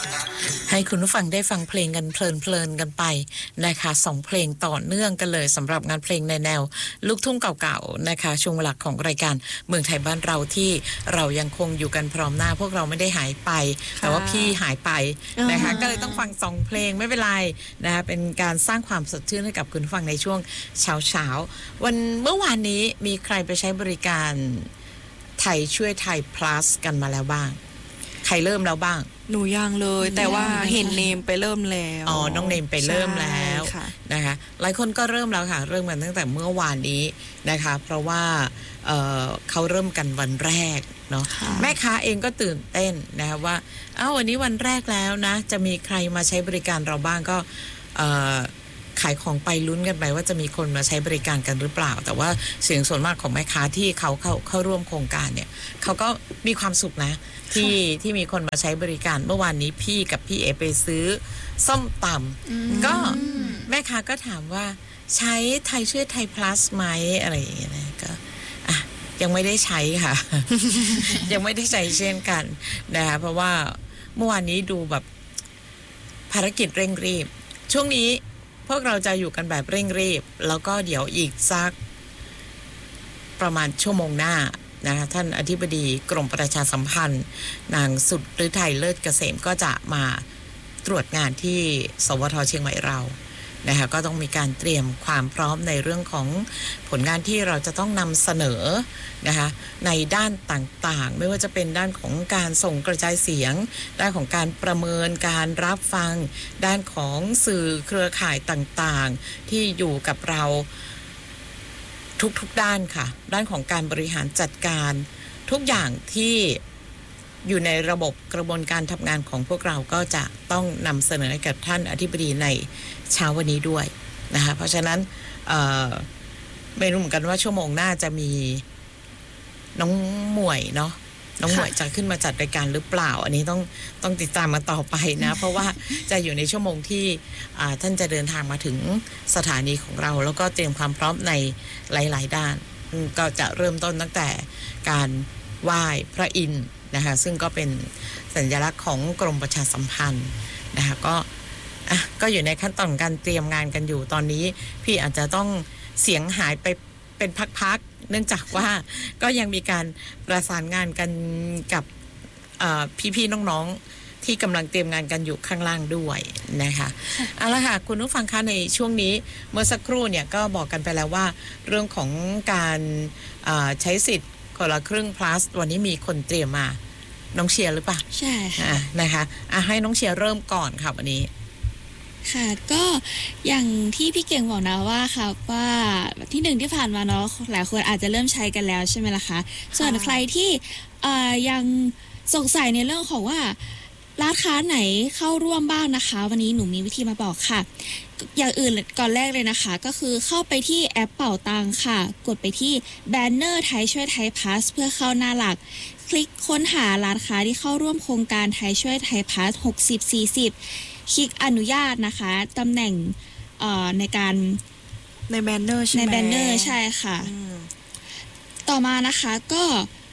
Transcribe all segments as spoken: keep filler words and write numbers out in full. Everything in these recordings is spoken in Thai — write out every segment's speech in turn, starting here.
ให้คุณผู้ฟังได้ฟังเพลงกันเพลินๆกันไปนะคะสองเพลงต่อเนื่องกันเลยสำหรับงานเพลงในแนวลูกทุ่งเก่าๆนะคะช่วงหลักของรายการเมืองไทยบ้านเราที่เรายังคงอยู่กันพร้อมหน้าพวกเราไม่ได้หายไปแต่ว่าพี่หายไปนะคะก็เลยต้องฟังสองเพลงไม่เป็นไรนะคะเป็นการสร้างความสดชื่นให้กับคุณผู้ฟังในช่วงเช้าๆวันเมื่อวานนี้มีใครไปใช้บริการไทยช่วยไทย plus กันมาแล้วบ้างใครเริ่มแล้วบ้างหนูยังเลยแต่ว่าเห็นเนมไปเริ่มแล้วอ๋อน้องเนมไปเริ่มแล้วนะคะหลายคนก็เริ่มแล้วค่ะเริ่มกันตั้งแต่เมื่อวานนี้นะคะเพราะว่าเอ่อเขาเริ่มกันวันแรกเนาะแม่ค้าเองก็ตื่นเต้นนะคะว่าอ้าววันนี้วันแรกแล้วนะจะมีใครมาใช้บริการเราบ้างก็เอ่อขายของไปลุ้นกันไปว่าจะมีคนมาใช้บริการกันหรือเปล่าแต่ว่าเสียงส่วนมากของแม่ค้าที่เขาเข้าเข้าร่วมโครงการเนี่ยเขาก็มีความสุขนะที่ที่มีคนมาใช้บริการเมื่อวานนี้พี่กับพี่เอไปซื้อส้มตำก็แม่ค้าก็ถามว่าใช้ไทยช่วยไทย plus ไหมอะไรอย่างเงี้ยนะก็อ่ะยังไม่ได้ใช้ค่ะ ยังไม่ได้ใช้เช่นกันนะคะเพราะว่าเมื่อวานนี้ดูแบบภารกิจเร่งรีบช่วงนี้พวกเราจะอยู่กันแบบเร่งรีบแล้วก็เดี๋ยวอีกสักประมาณชั่วโมงหน้านะคะท่านอธิบดีกรมประชาสัมพันธ์นางสุดฤทัยเลิศเกษมก็จะมาตรวจงานที่สวท.เชียงใหม่เรานะคะก็ต้องมีการเตรียมความพร้อมในเรื่องของผลงานที่เราจะต้องนำเสนอนะคะในด้านต่างๆไม่ว่าจะเป็นด้านของการส่งกระจายเสียงด้านของการประเมินการรับฟังด้านของสื่อเครือข่ายต่างๆที่อยู่กับเราทุกๆด้านค่ะด้านของการบริหารจัดการทุกอย่างที่อยู่ในระบบกระบวนการทำงานของพวกเราก็จะต้องนำเสนอให้กับท่านอธิบดีในเช้าวันนี้ด้วยนะคะเพราะฉะนั้นไม่รู้เหมือนกันว่าชั่วโมงหน้าจะมีน้องหมวยเนาะน้องหมวยจะขึ้นมาจัดรายการหรือเปล่าอันนี้ต้องต้องติดตามมาต่อไปนะเพราะว่าจะอยู่ในชั่วโมงที่ท่านจะเดินทางมาถึงสถานีของเราแล้วก็เตรียมความพร้อมในหลายๆด้านก็จะเริ่มต้นตั้งแต่การไหว้พระอินทร์นะคะซึ่งก็เป็นสัญลักษณ์ของกรมประชาสัมพันธ์นะคะก็อ่ะก็อยู่ในขั้นตอนการเตรียมงานกันอยู่ตอนนี้พี่อาจจะต้องเสียงหายไปเป็นพักๆเนื่องจากว่าก็ยังมีการประสานงานกันกับพี่ๆน้องๆที่กำลังเตรียมงานกันอยู่ข้างล่างด้วยนะคะเอาละค่ะคุณผู้ฟังคะในช่วงนี้เมื่อสักครู่เนี่ยก็บอกกันไปแล้วว่าเรื่องของการใช้สิทธิ์คนละครึ่ง plus วันนี้มีคนเตรียมมาน้องเชียร์หรือเปล่าใช่ค่ะนะคะอ่ะให้น้องเชียร์เริ่มก่อนค่ะวันนี้ค่ะก็อย่างที่พี่เก่งบอกนะว่าค่ะว่าที่หนึ่งที่ผ่านมาเนาะหลายคนอาจจะเริ่มใช้กันแล้วใช่ไหมล่ะคะส่วนใครที่ยังสงสัยในเรื่องของว่าร้านค้าไหนเข้าร่วมบ้างนะคะวันนี้หนูมีวิธีมาบอกค่ะอย่างอื่นก่อนแรกเลยนะคะก็คือเข้าไปที่แอปเป่าตังค่ะกดไปที่แบนเนอร์ไทยช่วยไทยพาสเพื่อเข้าหน้าหลักคลิกค้นหาร้านค้าที่เข้าร่วมโครงการไทยช่วยไทยพาสหกสิบ สี่สิบคลิกอนุญาตนะคะตำแหน่งในการในแบนเนอร์ใช่ไหมในแบนเนอร์ใช่ค่ะต่อมานะคะก็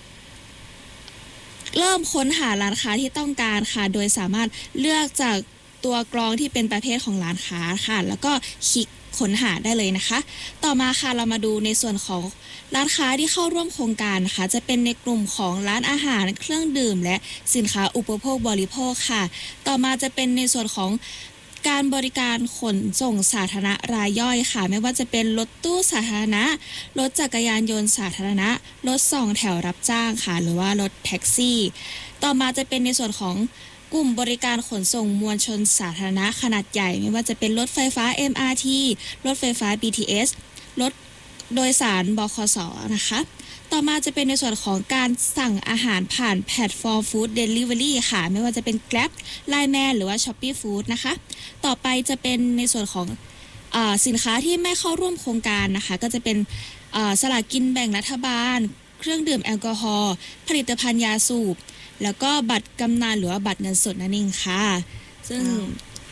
เริ่มค้นหาร้านค้าที่ต้องการค่ะโดยสามารถเลือกจากตัวกรองที่เป็นประเภทของร้านค้าค่ะแล้วก็คลิกค้นหาได้เลยนะคะต่อมาค่ะเรามาดูในส่วนของร้านค้าที่เข้าร่วมโครงการนะคะจะเป็นในกลุ่มของร้านอาหารเครื่องดื่มและสินค้าอุปโภคบริโภคค่ะต่อมาจะเป็นในส่วนของการบริการขนส่งสาธารณะรายย่อยค่ะไม่ว่าจะเป็นรถตู้สาธารณะรถจักรยานยนต์สาธารณะรถสองแถวรับจ้างค่ะหรือว่ารถแท็กซี่ต่อมาจะเป็นในส่วนของกลุ่มบริการขนส่งมวลชนสาธารณะขนาดใหญ่ไม่ว่าจะเป็นรถไฟฟ้า เอ็ม อาร์ ที รถไฟฟ้า บี ที เอส รถโดยสารบขส.นะคะต่อมาจะเป็นในส่วนของการสั่งอาหารผ่านแพลตฟอร์มฟู้ดเดลิเวอรี่ค่ะไม่ว่าจะเป็น Grab ไลน์แมน หรือว่า Shopee Food นะคะต่อไปจะเป็นในส่วนของอ่าสินค้าที่ไม่เข้าร่วมโครงการนะคะก็จะเป็นอ่าสลากกินแบ่งรัฐบาลเครื่องดื่มแอลกอฮอล์ผลิตภัณฑ์ยาสูบแล้วก็บัตรกำนันหรือว่าบัตรเงินสดนั่นเองค่ะซึ่ง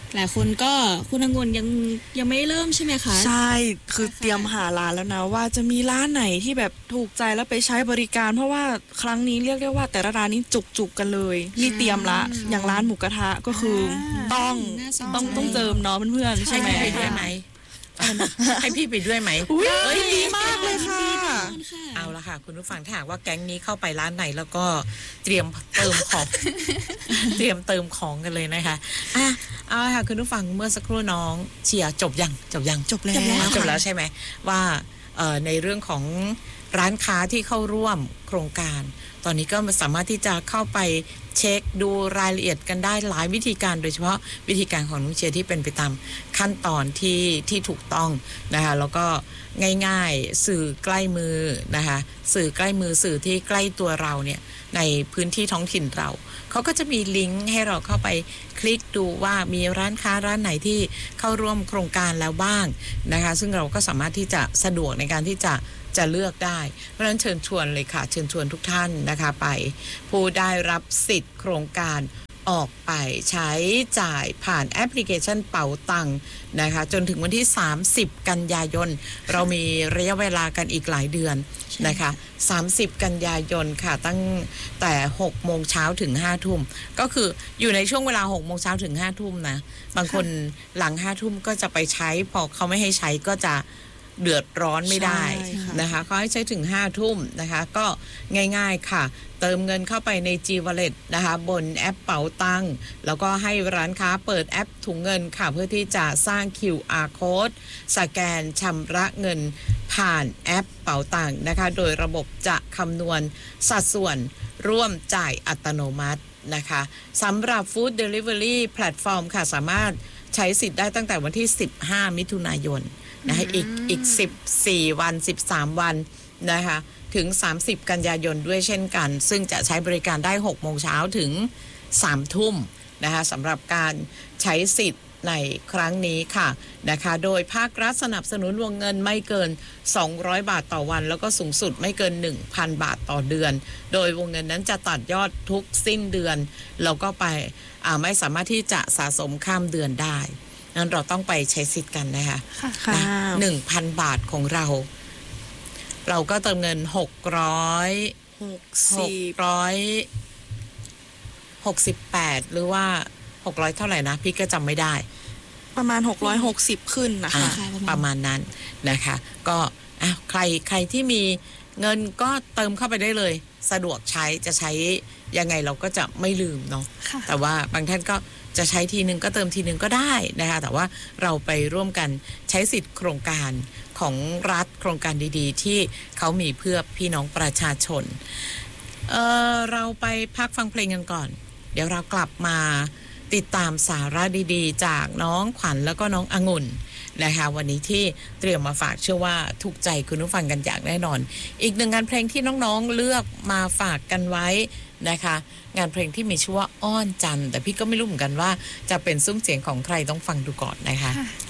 หลายคนก็คุณองุ่นยังยังไม่เริ่มใช่ไหมคะใช่คือเตรียมหาร้านแล้วนะว่าจะมีร้านไหนที่แบบถูกใจแล้วไปใช้บริการเพราะว่าครั้งนี้เรียกได้ว่าแต่ละร้านนี้จุกๆกันเลยนี่เตรียมละอย่างร้านหมูกระทะก็คือต้องต้องต้องเจิมเนาะเพื่อนๆใช่ไหมให้พี่ไปด้วยไหมให้พี่ไปด้วยไหมเอ้ยดีมากเลยค่ะเอาละค่ะคุณผู้ฟังถ้าหากว่าแก๊งนี้เข้าไปร้านไหนแล้วก็เตรียมเติมของ เตรียมเติมของกันเลยนะคะอ่ะเอาละค่ะคุณผู้ฟังเมื่อสักครู่น้องเชียร์จบยังจบยังจบแล้วจบแล้วใช่ไหมว่าเอ่อในเรื่องของร้านค้าที่เข้าร่วมโครงการตอนนี้ก็สามารถที่จะเข้าไปเช็คดูรายละเอียดกันได้หลายวิธีการโดยเฉพาะวิธีการของน้องเชียร์ที่เป็นไปตามขั้นตอนที่ที่ถูกต้องนะคะแล้วก็ง่ายๆสื่อใกล้มือนะคะสื่อใกล้มือสื่อที่ใกล้ตัวเราเนี่ยในพื้นที่ท้องถิ่นเราเขาก็จะมีลิงก์ให้เราเข้าไปคลิกดูว่ามีร้านค้าร้านไหนที่เข้าร่วมโครงการแล้วบ้างนะคะซึ่งเราก็สามารถที่จะสะดวกในการที่จะจะเลือกได้เพราะฉะนั้นเชิญชวนเลยค่ะเชิญชวนทุกท่านนะคะไปผู้ได้รับสิทธิ์โครงการออกไปใช้จ่ายผ่านแอปพลิเคชันเป๋าตังค์นะคะจนถึงวันที่สามสิบกันยายนเรามีระยะเวลากันอีกหลายเดือนนะคะสามสิบกันยายนค่ะตั้งแต่หกโมงเช้าถึงห้าทุ่มก็คืออยู่ในช่วงเวลาหกโมงเช้าถึงห้าทุ่มนะบางคนหลังห้าทุ่มก็จะไปใช้พอเขาไม่ให้ใช้ก็จะเดือดร้อนไม่ได้นะคะเขาให้ใช้ถึงห้าทุ่มนะคะก็ง่ายๆค่ะเติมเงินเข้าไปใน G Wallet นะคะบนแอปเป๋าตังค์แล้วก็ให้ร้านค้าเปิดแอปถุงเงินค่ะเพื่อที่จะสร้าง คิว อาร์ Code สแกนชำระเงินผ่านแอปเป๋าตังค์นะคะโดยระบบจะคำนวณสัดส่วนร่วมจ่ายอัตโนมัตินะคะสำหรับ Food Delivery Platform ค่ะสามารถใช้สิทธิ์ได้ตั้งแต่วันที่สิบห้ามิถุนายนนะคะอีกอีกสิบสี่วันสิบสามวันนะคะถึงสามสิบกันยายนด้วยเช่นกันซึ่งจะใช้บริการได้หกโมงเช้าถึงสามทุ่มนะคะสำหรับการใช้สิทธิ์ในครั้งนี้ค่ะนะคะโดยภาครัฐสนับสนุนวงเงินไม่เกินสองร้อยบาทต่อวันแล้วก็สูงสุดไม่เกิน หนึ่งพัน บาทต่อเดือนโดยวงเงินนั้นจะตัดยอดทุกสิ้นเดือนแล้วก็ไปอ่าไม่สามารถที่จะสะสมข้ามเดือนได้นั้นเราต้องไปใช้สิทธิ์กันนะคะนะหนึ่งพันบาทของเราเราก็เติมเงินหกร้อยหกร้อยหกสิบแปดหรือว่าหกร้อยเท่าไหร่นะพี่ก็จำไม่ได้ประมาณหกร้อยหกสิบขึ้นนะคะประมาณนั้นนะคะก็อ่ะใครใครที่มีเงินก็เติมเข้าไปได้เลยสะดวกใช้จะใช้ยังไงเราก็จะไม่ลืมเนาะแต่ว่าบางท่านก็จะใช้ทีนึงก็เติมทีนึงก็ได้นะคะแต่ว่าเราไปร่วมกันใช้สิทธิ์โครงการของรัฐโครงการดีๆที่เขามีเพื่อพี่น้องประชาชนเอ่อเราไปพักฟังเพลงกันก่อนเดี๋ยวเรากลับมาติดตามสาระดีๆจากน้องขวัญแล้วก็น้ององุ่นนะคะวันนี้ที่เตรียมมาฝากเชื่อว่าถูกใจคุณผู้ฟังกันอย่างแน่นอนอีกหนึ่งงานเพลงที่น้องๆเลือกมาฝากกันไว้นะคะงานเพลงที่มีชื่อว่าอ้อนจันแต่พี่ก็ไม่รู้เหมือนกันว่าจะเป็นซุ้มเสียงของใครต้องฟังดูก่อนนะคะ